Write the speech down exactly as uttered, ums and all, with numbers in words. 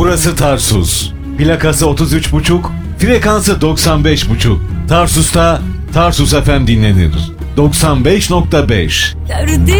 Burası Tarsus. Plakası otuz üç buçuk, frekansı doksan beş buçuk. Tarsus'ta Tarsus F M dinlenir. doksan beş nokta beş. Derdi